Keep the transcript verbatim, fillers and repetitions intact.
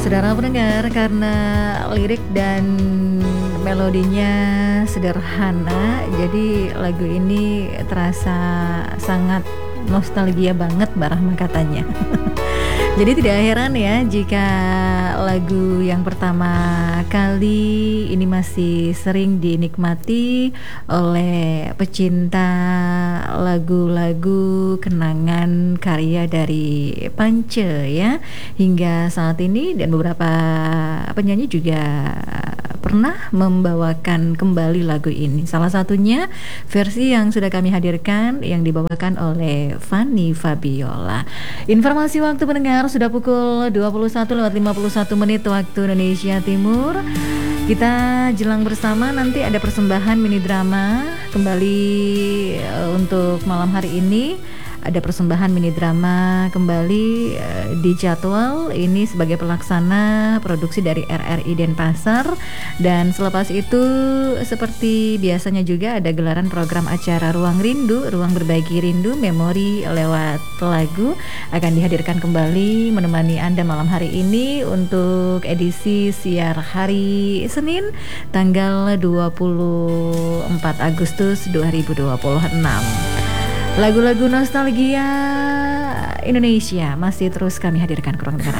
Saudara pendengar, karena lirik dan melodinya sederhana, jadi lagu ini terasa sangat nostalgia banget Mbak Rahma katanya. Jadi tidak heran ya jika lagu yang pertama kali ini masih sering dinikmati oleh pecinta lagu-lagu kenangan karya dari Pance ya. Hingga saat ini dan beberapa penyanyi juga pernah membawakan kembali lagu ini. Salah satunya versi yang sudah kami hadirkan yang dibawakan oleh Fanny Fabiola. Informasi waktu pendengar sudah pukul dua puluh satu lewat lima puluh satu menit waktu Indonesia Timur. Kita jelang bersama, nanti ada persembahan mini drama kembali uh, untuk malam hari ini. Ada persembahan mini drama kembali uh, di jadwal ini sebagai pelaksana produksi dari R R I Denpasar. Dan selepas itu seperti biasanya juga ada gelaran program acara Ruang Rindu, Ruang Berbagi Rindu, Memori lewat lagu akan dihadirkan kembali menemani Anda malam hari ini untuk edisi siar hari Senin tanggal dua puluh empat Agustus dua ribu dua puluh enam. Lagu-lagu nostalgia Indonesia masih terus kami hadirkan ke ruang dengar.